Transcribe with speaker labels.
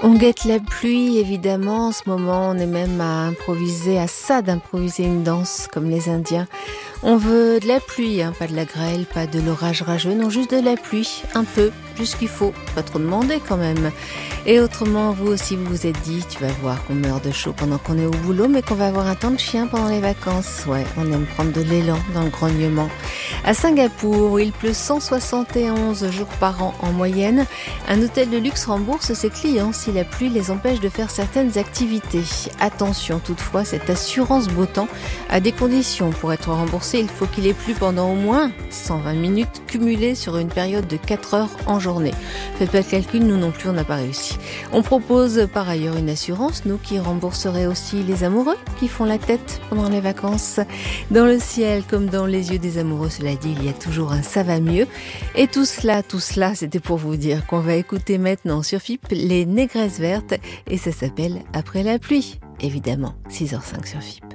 Speaker 1: On guette la pluie, évidemment. En ce moment, on est même à ça d'improviser une danse, comme les Indiens. On veut de la pluie, pas de la grêle, pas de l'orage rageux, non, juste de la pluie, un peu, juste ce qu'il faut, pas trop demander quand même. Et autrement, vous aussi, vous vous êtes dit, tu vas voir qu'on meurt de chaud pendant qu'on est au boulot, mais qu'on va avoir un temps de chien pendant les vacances. Ouais, on aime prendre de l'élan dans le grognement. À Singapour, où il pleut 171 jours par an en moyenne, un hôtel de luxe rembourse ses clients si la pluie les empêche de faire certaines activités. Attention toutefois, cette assurance beau temps a des conditions. Pour être remboursé, il faut qu'il ait plu pendant au moins 120 minutes cumulées sur une période de 4 heures en journée. Faites pas le calcul, nous non plus on n'a pas réussi. On propose par ailleurs une assurance, nous, qui rembourserait aussi les amoureux qui font la tête pendant les vacances. Dans le ciel comme dans les yeux des amoureux, cela dit, il y a toujours un ça va mieux. Et tout cela, c'était pour vous dire qu'on va écouter maintenant sur FIP les Négresses vertes et ça s'appelle Après la pluie. Évidemment, 6h05 sur FIP.